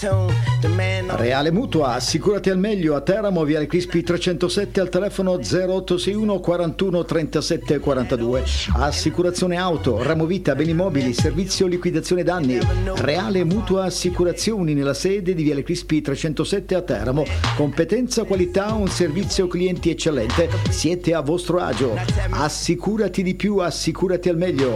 Reale Mutua, assicurati al meglio a Teramo, Viale Crispi 307 al telefono 0861 41 37 42. Assicurazione auto, ramo vita, beni mobili, servizio liquidazione danni. Reale Mutua Assicurazioni nella sede di Viale Crispi 307 a Teramo. Competenza, qualità, un servizio clienti eccellente. Siete a vostro agio. Assicurati di più, assicurati al meglio.